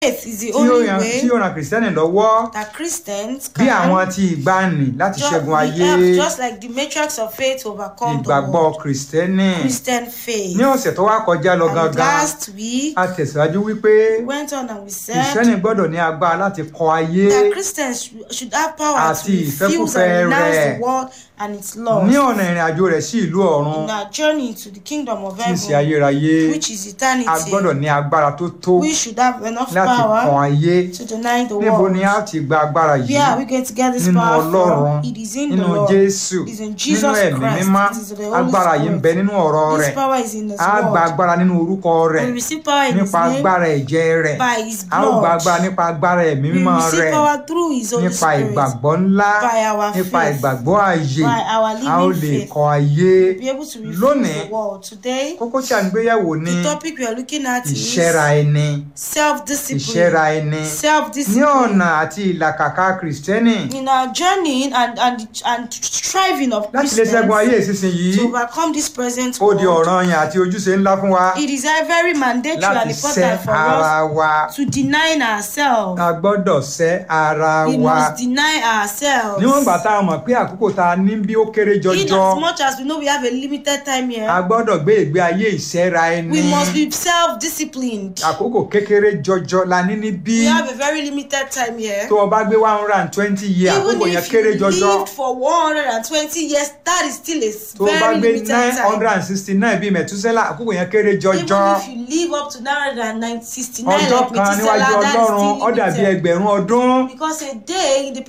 faith is the only way tí ó ràn Kristẹni lọ́wọ́ that Christians bí can àwọn tí ìgbàanì láti ṣẹ́gun ayé just like the matrix of faith overcome the ìgbàgbọ́ world. Kristẹni. Christian faith. Ní ọ̀sẹ̀ tó wá kọjá lọ And gangan last week a tẹ̀síwájú wípé we went on and we said Kristẹni gbọ́dọ̀ ní agbára láti kọ ayé that Christians should have power to àti refuse and ìfẹ́kúfẹ̀ẹ́ renounce rẹ̀ the world and its laws ní ọ̀nà ìrìn àjò rẹ̀ sí ìlú ọ̀run in our journey to the kingdom of tí í ṣe heaven, ayérayé. which is A eternity. gbọ́dọ̀ ní agbára tó tó We should have enough láti kọ power ayé. to deny the Níbo world. ni a ti gba agbára Where are we yìí? going to get this Nínú power Ọlọ́run, from? It is in the nínú Lord. Jésù, It is in nínú Jesus ẹ̀mí Christ. mímọ́. It is in the Holy Agbára yìí ń bẹ Spirit. nínú ọ̀rọ̀ This rẹ̀. power is in His A gba word. agbára nínú orúkọ We rẹ̀ receive power in His nípa name, agbára ẹ̀jẹ̀ rẹ̀. by His A ó gba blood. agbára nípa agbára ẹ̀mí We mímọ́ receive rẹ̀. power through His Holy Nípa Spirit, ìgbàgbọ́ ńlá, by our nípa faith, ìgbàgbọ́ ààyè, by our a ó living lè faith. kọ ayé. Be able to refuse Lónìí, the world. Today, kókó tí a ń gbéyẹ̀wò ní the topic we are looking at is ìṣẹ́ra ẹni. self-discipline. Ìṣẹ́ra ẹni. Ní Self-discipline. ọ̀nà àti ìlàkàkà Kristẹni In our journey and striving of láti lè ṣẹ́gun ayé Christians ìsinsìnyí, to overcome this present ó di world, ọ̀ranyàn àti ojúṣe ńlá fún wa it is very mandatory and láti sẹ́ important for ara us wa. to deny ourselves. A gbọ́dọ̀ sẹ́ ara We wa. must deny ourselves. Níwọ̀n ìgbà tá a mọ̀ pé àkókò tá a ní bí ó kéré In jọjọ, as much as we know we have a limited time a here, gbọ́dọ̀ gbé ìgbé ayé ìṣẹ́ra ẹni. we must be self-disciplined. Àkókò kékeré jọjọ la ní níbí. We have a very limited time here. Tó o bá gbé 120 years, Even àkókò yẹn if you kéré jọjọ. lived for 120 years, that is still Tó o a bá very gbé limited time. 969 bíi Mẹ̀túsẹ́là, àkókò yẹn kéré Even jọjọ. if you live up to 969 Ọjọ́ like kan níwájú Methuselah, that Ọlọ́run ó is dàbí still limited. ẹgbẹ̀rún ọdún. Because a day in the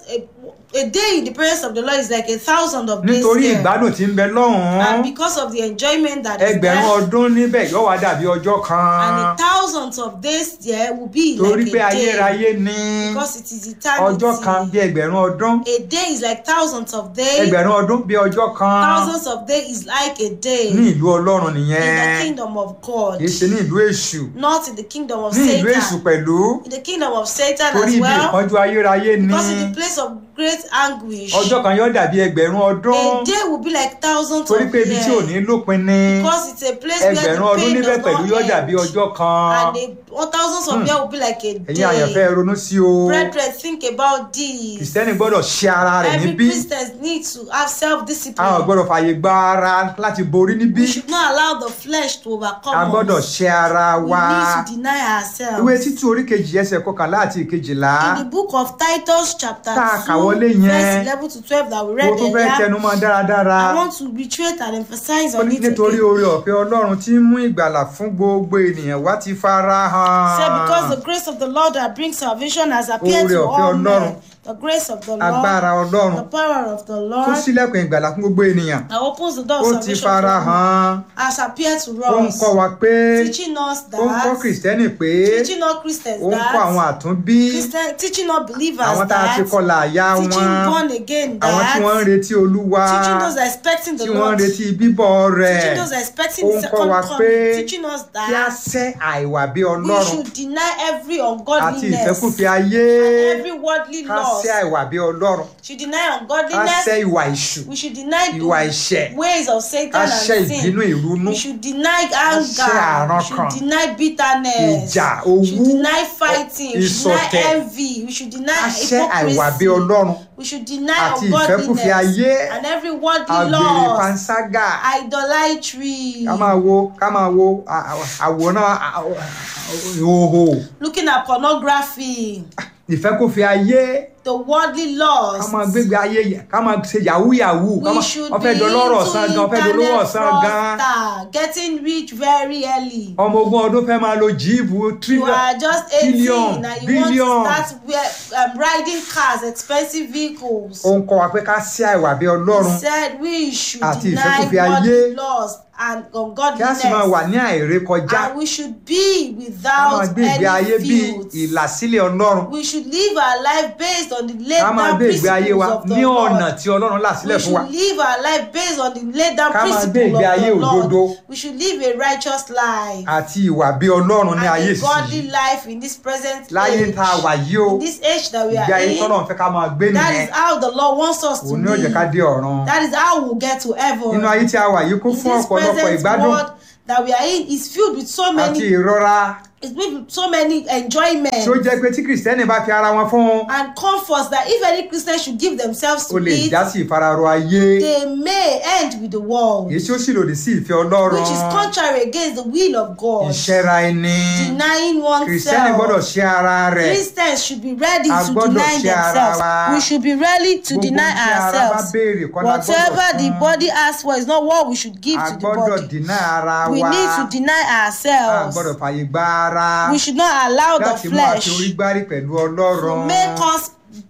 presence of the Lord is like 1,000 of days Nítorí here. ìgbádùn tí ń bẹ And lọ́hùn-ún, because of the enjoyment that is ẹgbẹ̀rún there, ọdún níbẹ̀ yóò wá dàbí ọjọ́ and kan. the thousands of days there will be Torí like pé a day. ayérayé ni Because it is ọjọ́ kan bí eternity. ẹgbẹ̀rún ọdún. A day is like thousands of days. Ẹgbẹ̀rún ọdún bí ọjọ́ kan. Thousands of days is like a day Ní ìlú Ọlọ́run in the nìyẹn. kingdom of God. Kì í ṣe ní ìlú Èṣù. Not in the kingdom of Ní ìlú Èṣù Satan. pẹ̀lú. In the kingdom of Satan Torí as ibi well. ìpọ́njú ayérayé ni. Because in the place of great anguish, Ọjọ́ kan yóò dàbí ẹgbẹ̀rún ọdún. a day will be like thousands Torí of pé ibi tí ò years. ní lópin ni. Because it's a place where Ẹgbẹ̀rún the ọdún pain níbẹ̀ does pẹ̀lú yóò not dàbí end. ọjọ́ kan. And thousands of years will be like a Ẹ̀yin àyànfẹ́ day. ronú sí o. Brethren, think about this. Kristẹni gbọ́dọ̀ ṣe ara rẹ̀ Every níbí. Christian needs to have A ò self-discipline. gbọ́dọ̀ fààyè gba ara láti borí níbí. We should not allow the flesh to A overcome gbọ́dọ̀ us. ṣe ara We wa. need to deny Ìwé ourselves. Títù orí kejì ẹsẹ̀ kọkànlá àti ìkejìlá. In the book of Titus chapter Tá a 2 kà wọlé yẹn. verse 11 to 12 that we Mo read tún fẹ́ earlier, tẹnumọ́ dáradára. I want to reiterate and emphasize Ó on ní it nítorí again. oore ọ̀fẹ́ Ọlọ́run tí ń mú ìgbàlà fún gbogbo ènìyàn wá ti fara hàn. Say because the grace of the Lord that brings salvation has appeared to Oore ọ̀fẹ́ all men. Ọlọ́run. The grace of the Agbára Lord, Ọlọ́run the power of the tó Lord ṣílẹ̀kùn ìgbàlà fún gbogbo ènìyàn. that opens the door Ó of ti salvation fara for all hàn. has appeared to Ó ń us, kọ́ wa pé teaching us ó ń kọ́ that, Kristẹni pé teaching all Christians ó ń kọ́ àwọn that, àtúnbí. teaching all believers Àwọn tá a ti that, kọlà àyà teaching wọn. born again Àwọn tí wọ́n ń that, retí Olúwa. teaching those that are expecting the Tí wọ́n ń Lord, retí bíbọ̀ rẹ̀. teaching those that are expecting Ó the ń kọ́ second wa coming, pé teaching us kí a that sẹ́ àìwà bí we Ọlọ́run should deny every àti ungodliness ìfẹ́kùfẹ́ ayé. and every worldly Ká lust. sẹ́ àìwà bí Ọlọ́run. Should deny Ká ungodliness. sẹ́ ìwà ìṣù. We should deny Ìwà the ìṣẹ̀. ways of Ká Satan sẹ́ and ìbínú sin. ìrunú. We should deny ṣẹ́ anger. àrankàn. We should deny bitterness. Ìjà, We should owú, deny fighting. We should deny ìṣọ̀tẹ̀. envy. We should Ká deny sẹ́ àìwà bí hypocrisy. Ọlọ́run. We should deny Àti ìfẹ́kùfẹ́ ayé. ungodliness and every worldly Àgbèrè lust, panṣágà. idolatry. Ká máa wo àwòrán ìhòòhò. Looking at pornography, Ìfẹ́kùfẹ́ ayé. the worldly Ká lust. máa gbégbé ayé yẹn. Ká máa ṣe yahoo yahoo. We should be Ọ̀fẹ́ dọlọ́rọ̀ ọ̀sán gan. into Ọ̀fẹ́ dolówó internet ọ̀sán gan. fraudster, getting rich very early. Ọmọ ogún ọdún fẹ́ máa lo jíìpù You trillion. are just 18 billion, and you billion. want to start riding cars, expensive vehicles. Ó ń kọ́ wa pé ká sí àìwà bí Ọlọ́run. He said we should Àti deny ìfẹ́kùfẹ́ ayé. worldly lust and Kí a sì máa ungodliness, wà ní àìrékọjá. and we should be Ká máa without gbé ìgbé ayé any bí filth. ìlàsílẹ̀ Ọlọ́run. We should live our life based on the laid Ká máa down gbé ìgbé ayé principles wa of the ní ọ̀nà Lord. tí Ọlọ́run là sílẹ̀ We fún wa. should live our life based on the laid down Ká máa gbé principles ìgbé ayé of the òdodo. Lord. We should live a righteous life Àti ìwà bí Ọlọ́run ní ayé and a godly ìsinsìnyí. life in this present Láyé age. tá a wà yìí o. In this age that we Ìgbé are ayé in, tọ́lọ́run fẹ́ ká máa gbé that nìyẹn. is how the Lord wants us to Òun ni ó jẹ́ ká live. dé ọ̀run. That is how we'll get to heaven. Inú ayé tí a wà yìí kún In fún this ọ̀pọ̀lọpọ̀ present ìgbádùn world that we are in is filled with so àti many ìrora It's with so many enjoyments tí ó jẹ́ pé tí kìrìsìtẹ́nì bá fi ara wọn fún and comforts that if any Christian should give themselves ó to lè it, já sí ìfararọ ayé they may end with the world, èyí tí ó sì lòdì sí ìfẹ́ Ọlọ́run which is contrary against the will of God. ìṣẹ́ra ẹni Denying kìrìsìtẹ́nì gbọ́dọ̀ oneself. ṣe ara rẹ̀ Christians should be ready A to gbọ́dọ̀ deny ṣe ara themselves. wa. We should be ready to Gbogbo deny tí ara bá ourselves. béèrè kọ́ la Whatever gbọ́dọ̀ the fún. body asks for is not what we should give A to the gbọ́dọ̀ body. deny ara We wa need to deny a ourselves. gbọ́dọ̀ fàyè gba ara We should not allow the láti mú àti orí flesh gbárí pẹ̀lú Ọlọ́run to make us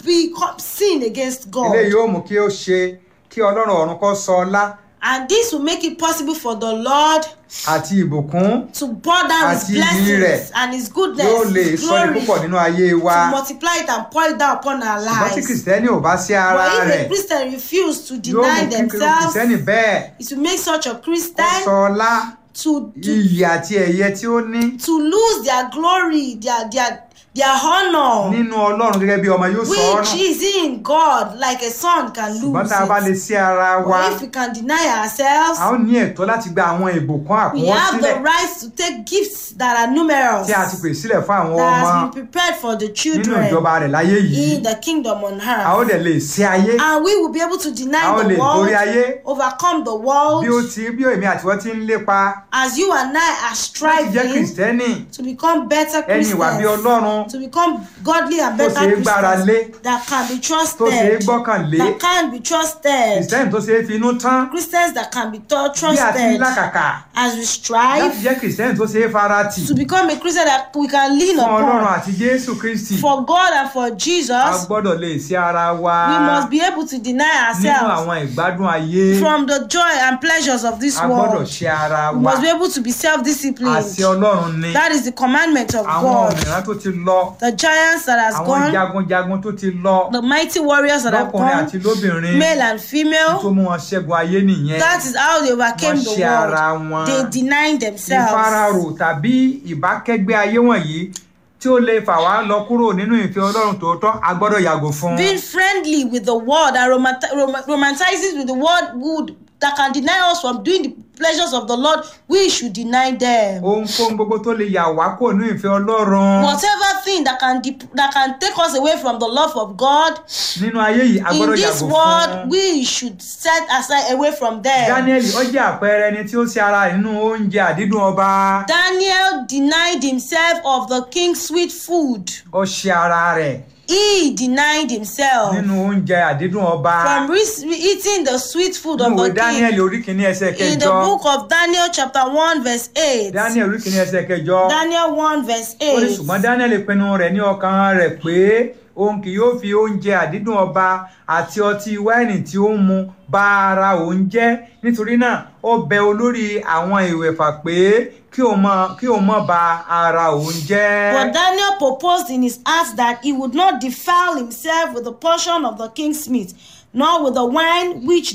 sin against God. eléyìí yóò mú kí ó ṣe kí Ọlọ́run ọ̀run kó sọ ọlá And this will make it possible for the Lord àti ìbùkún to pour down His Àti iyì rẹ̀ blessings and His goodness, yóò lè His sọ ní glory, púpọ̀ nínú ayé wa to multiply it and pour it down upon our ṣùgbọ́n tí lives. kìrìsìtẹ́nì ò bá sí ara But if rẹ̀ a Christian refuse to yóò deny mú kí themselves, kìrìsìtẹ́nì bẹ́ẹ̀ it will make such a kó Christian sọ ọlá to iyì àti ẹ̀yẹ tí ó ní lose their glory, their honor, nínú Ọlọ́run gẹ́gẹ́ bí ọmọ yóò sọ ọ́ which nù is in God, like a son can ṣùgbọ́n lose tá a bá lè it. sí ara wa But if we can deny ourselves, a ó ní ẹ̀tọ́ láti gba àwọn ìbùkún we have the àkúnwọ́sílẹ̀ right to take gifts that are numerous, tí a ti pè sílẹ̀ fún àwọn that ọmọ has been prepared for the nínú children ìjọba rẹ̀ láyé yìí in the kingdom on a ó earth. dẹ̀ lè sí ayé And we will be able to a deny ó lè the borí ayé world, overcome the world, bí èmi àti wọ́n ti ń lépa as you and I are láti jẹ́ striving kìrìsìtẹ́nì to become better ẹni ìwà bí Christians, Ọlọ́run to become godly and tó ṣe better é gbára lé Christians that can be tó ṣe é trusted, gbọ́kànlé that can be trusted, kìrìsìtẹ́nì tó ṣe é finú tán Christians that can be bí a ti ń trusted, làkàkà as we láti strive jẹ́ kìrìsìtẹ́nì tó ṣe é faratì to become a Christian that we can lean fún Ọlọ́run upon. àti Jésù Kristi For God and for a Jesus, gbọ́dọ̀ lè sí ara wa we must be able to deny nínú ourselves àwọn ìgbádùn ayé from the joy and pleasures of this a gbọ́dọ̀ world. ṣe ara We wa must be able to be self-disciplined. àṣẹ Ọlọ́run ni That is the commandment of àwọn God. òmìnira tó ti lọ The giants that has àwọn gone, jagunjagun tó ti lọ the mighty warriors that have lọ́kùnrin àti gone, lóbìnrin male and tó female, mú wọn ṣẹ́gun ayé nìyẹn that is how they overcame wọ́n the ṣe ara world. wọn They denied themselves. ìfararò tàbí ìbákẹ́gbẹ́ ayé wọ̀nyí tí ó lè fà wá lọ kúrò nínú ìfẹ́ Ọlọ́run tòótọ́ a gbọ́dọ̀ yàgò fún. Being friendly with the world and romanticizing with the world good that can deny us from doing the pleasures of the Lord, we should deny them. Ohunkóhun gbogbo tó lè yà wá kúrò nínú ìfẹ́ Ọlọ́run Whatever thing that can take us away from the love of God nínú ayé yìí a in gbọ́dọ̀ this yàgò world, fún. we should set aside away from them. Daniel ó jẹ́ àpẹẹrẹ ẹni tí ó ṣe ara rẹ̀ nínú oúnjẹ àdídùn ọba. Daniel denied himself of the king's sweet food. Ó ṣe ara rẹ̀ He denied himself nínú oúnjẹ àdídùn ọba. from eating the sweet food of Nínú ìwé the Daniel king. orí kìíní ẹsẹ̀ In the kẹjọ. book of Daniel chapter 1 verse 8. Daniel orí kìíní ẹsẹ̀ kẹjọ. Daniel 1 verse Ó ní 8. ṣùgbọ́n Daniel pinnu rẹ̀ ní ọkàn rẹ̀ pé òun kì yóò fi oúnjẹ àdídùn ọba àti ọtí wáìnì tí ó ń mu bà ara òun jẹ́ nítorí náà ó bẹ olórí àwọn ìwẹ̀fà pé kí òun má bà ara òun jẹ́. But Daniel proposed in his heart that he would not defile himself with the portion of the king's meat, nor with the wine which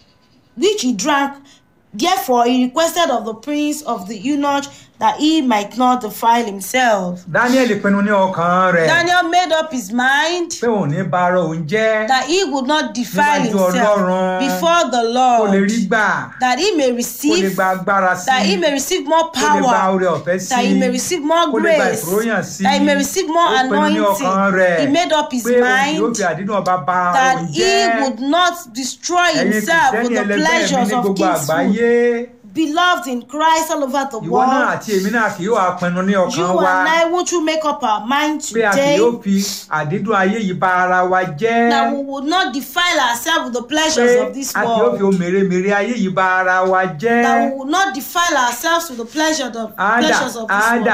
he drank. Therefore he requested of the prince of the eunuch that he might not defile himself. Daniel pinnu ní ọkàn rẹ̀ Daniel made up his mind pé òun ní bà ara òun jẹ́ that he would not defile Níwájú himself Ọlọ́run. before the kó lè rí Lord, gbà that he may kó lè receive, gba agbára sí that he may receive more kó lè gba power, oore ọ̀fẹ́ sí that he may receive more kó lè gba grace, ìfòròyàn sí that he may receive more Ó pinnu ní ọkàn anointing. rẹ̀ He made up his pé òun yóò mind fi àdídùn ọba bà ara that òun he jẹ́. would not destroy Ẹ̀yin himself with Kìrìsìtẹ́nì the ẹlẹgbẹ́ mi pleasures ní of gbogbo king's food. àgbáyé Beloved in Christ all over the ìwọ náà world, àti èmi náà kì yóò pinnu ní ọkàn you wa and I, won't you make up our mind pé a kì today yóò fi àdídùn ayé yìí bà ara wa jẹ́ that we would not defile ourselves with the pé pleasures of this a kì yóò fi world, ohun mèremère ayé yìí bà ara wa jẹ́. that we would not defile ourselves with the pleasures of this world.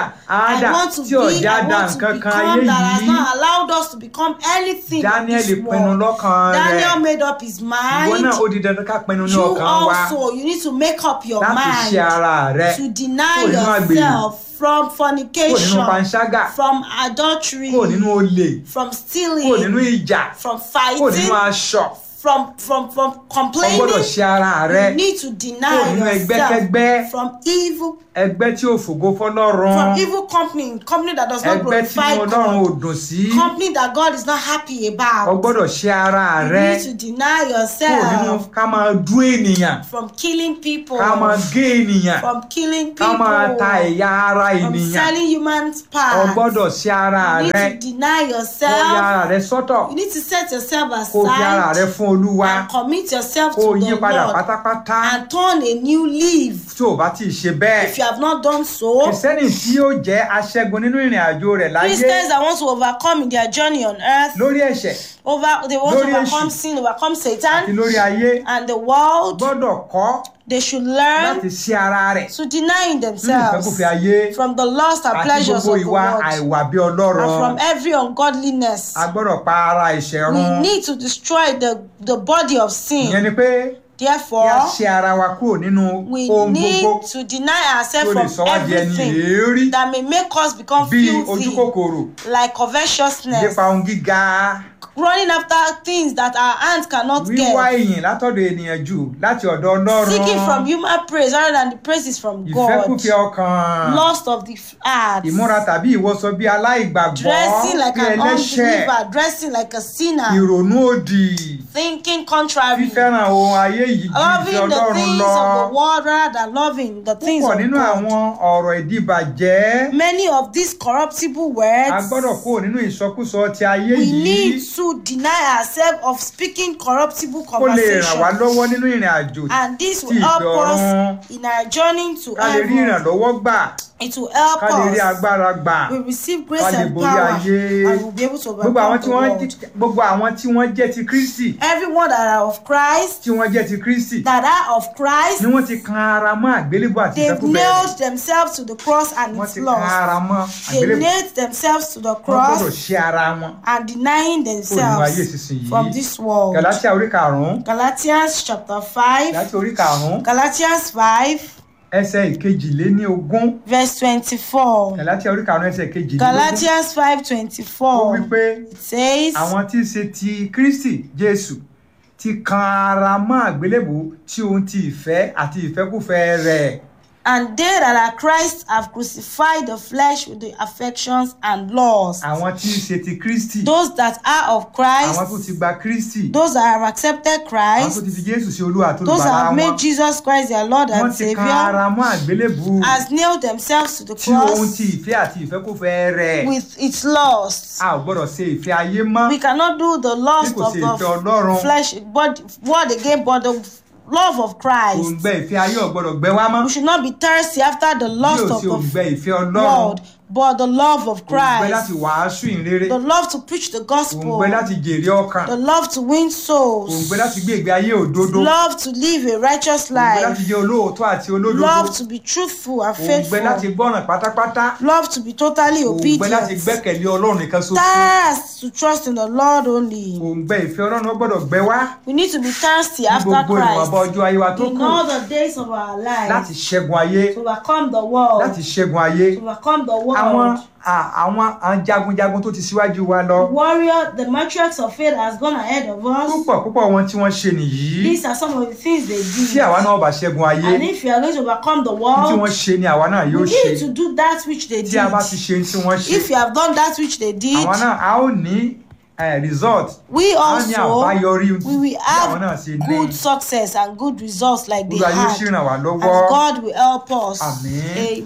I want to tí ò be, já I dá want to nǹkan kan ayé become that has yìí. not allowed us to become anything of Daniel this pinnu world. lọ́kàn Daniel rẹ̀ made up his ìwọ mind. náà ó di dandan ká pinnu ní You ọkàn wa also, you need to make up your láti ṣe mind ara rẹ to deny kúrò nínú àgbèrè yourself from kúrò nínú fornication, panṣágà from adultery, kúrò nínú olè from kúrò stealing, nínú ìjà from kúrò nínú fighting, aṣọ from o complaining. gbọ́dọ̀ ṣe ara rẹ You need to kúrò deny nínú yourself ẹgbẹ́kẹ́gbẹ́ from evil, ẹgbẹ́ tí ò fògo fọ́lọ́run from evil company that does not ẹgbẹ́ tí glorify Ọlọ́run ò God, dùn sí company that God is not happy o about. gbọ́dọ̀ ṣe ara You rẹ need to deny kúrò nínú yourself ká máa dún ènìyàn from killing people, ká máa gé ènìyàn from killing ká máa ta people, ẹ̀yà ara from ènìyàn selling human o parts. gbọ́dọ̀ ṣe ara You need rẹ to deny kó ya yourself. ara rẹ sọ́tọ̀ You need to set yourself kó fi ara rẹ aside fún Olúwa and commit yourself kó to yí the padà Lord pátápátá and turn a new leaf. tí ò bá tí ì ṣe bẹ́ẹ̀ If you have not done so, kìrìsìtẹ́nì tí yóò jẹ́ aṣẹ́gun nínú ìrìn àjò rẹ̀ láyé Christians that want to overcome in their journey on earth, lórí ẹ̀ṣẹ̀ they want to Lórí overcome èṣù. sin, overcome àti Satan lórí ayé and the world. gbọ́dọ̀ kọ́ They should láti learn ṣe ara rẹ̀ to deny nínú themselves ìfẹ́kùfẹ́ ayé from the lust and àti pleasures gbogbo of the ìwà world àìwà bí and Ọlọ́run from every ungodliness. a gbọ́dọ̀ pa ara ẹ̀ṣẹ̀ We run need to destroy the body of ìyẹn sin. ni pé kí a Therefore, ṣe ara wa kúrò nínú we ohun need gbogbo to deny tó ourselves lè from sọ wá di ẹni everything èérí that may make us become bí ojú filthy, kòkòrò like covetousness, nípa ohun gíga running after things that our hands cannot wíwá get, ìyìn látọ̀dọ̀ ènìyàn jù láti ọ̀dọ̀ Ọlọ́run seeking from human praise rather than the praises from God, ìfẹ́kùfẹ́ ọkàn lust of the heart, ìmúra tàbí ìwọṣọ bí aláìgbàgbọ́ dressing like bí an ẹlẹ́ṣẹ̀ unbeliever, dressing like a sinner, ìrònú òdì thinking contrary, fífẹ́ràn ohun ayé yìí ju ìfẹ́ loving the Ọlọ́run things lọ of the world rather than loving the things púpọ̀ of nínú God. àwọn ọ̀rọ̀ ìdìbàjẹ́ Many of these corruptible a words, gbọ́dọ̀ kúrò nínú ìsọkúsọ ti ayé we yìí need to deny ourselves of speaking corruptible kó lè ràn wá conversation, lọ́wọ́ nínú ìrìn àjò and this tí will ìfẹ́ help ọ̀run us in our journey to ká lè rí heaven. ìrànlọ́wọ́ gbà It will help ká lè rí us. agbára gbà We receive grace ká lè and borí power, ayé and we'll be able to gbogbo àwọn overcome tí the wọ́n world. gbogbo àwọn tí wọ́n jẹ́ ti Kristi Everyone that are of Christ, tí wọ́n jẹ́ ti Kristi that are of Christ, ni wọ́n ti kan ara mọ́ àgbélébù àti they've ìfẹ́kùfẹ́ rẹ̀. nailed themselves to the cross and wọ́n its ti kan loss. ara mọ́ They àgbélébù nailed themselves to the wọ́n gbọ́dọ̀ cross ṣe ara wọn and denying kó nínú ayé themselves ìsinsìnyí. from this world. Gàlátíà orí karùn-ún Galatians chapter 5, Gàlátíà orí karùn-ún Galatians 5, ẹsẹ̀ ìkejìléníogún verse 24. Gàlátíà orí karùn-ún ẹsẹ̀ ìkejìléníogún Galatians ó 5:24. wí pé It says, àwọn tí í ṣe ti Kristi Jésù ti kan ara mọ́ àgbélébù tí ohun ti ìfẹ́ àti ìfẹ́kùfẹ́ rẹ̀. and they that are Christ have crucified the flesh with the affections and lusts. àwọn tí í ṣe ti Kristi Those that are of àwọn tó Christ, ti gba Kristi those that have accepted àwọn tó Christ, ti fi Jésù sí Olúwa tó those that lùbàlà have made wọn Jesus Christ their Lord wọ́n and ti kan ara Savior, mọ́ àgbélébù has nailed themselves to the tí ohun ti cross ìfẹ́ àti ìfẹ́kùfẹ́ rẹ̀. with its lusts. a ò gbọ́dọ̀ ṣe ìfẹ́ ayé mọ́ We cannot do the lust bí kò of ṣe ìfẹ́ Ọlọ́run. the flesh, but what again, but the love of Christ. òǹgbẹ ìfẹ́ ayé ò gbọ́dọ̀ gbẹ wá mọ́ We should not be thirsty after the bí lust ò of sí òǹgbẹ the ìfẹ́ Ọlọ́run world, but the love of òǹgbẹ láti Christ. wàásù ìrere The love to preach the gospel. òǹgbẹ láti jèrè ọkàn The love to win souls. òǹgbẹ láti gbé ìgbé ayé òdodo Love to live a righteous òǹgbẹ láti life. jẹ́ olóòótọ́ àti olódodo Love to be truthful and òǹgbẹ láti faithful. gbọ́ràn pátápátá Love to be totally òǹgbẹ láti obedient. gbẹ́kẹ̀lé Ọlọ́run nìkan ṣoṣo Thirst to trust in the Lord only. òǹgbẹ ìfẹ́ Ọlọ́run ó gbọ́dọ̀ gbẹ wá We need to be thirsty ní after gbogbo ìwọ̀nba Christ ọjọ́ ayé wa tó in kù all the days of our láti lives ṣẹ́gun ayé to overcome the world. láti ṣẹ́gun ayé To overcome the àwọn world. àwọn jagunjagun tó ti síwájú wa lọ Warrior, the matriarchs of faith has gone ahead of us. púpọ̀ wọn tí wọ́n ṣe nìyí These are some of the things they tí did. àwa náà bá ṣẹ́gun ayé And if you are going to overcome the tí wọ́n world, ṣe ni àwa náà yóò you ṣe need to do that which they tí a bá ti did. ṣe tí wọ́n ṣe If you have done that which they did, àwa náà a ó ní result we a ní also àbáyọrí we will tí àwọn náà have ṣe ní good success and good results like they Olúwa yóò sì had. ràn wá And lọ́wọ́ God will help us. Àmín. Amen.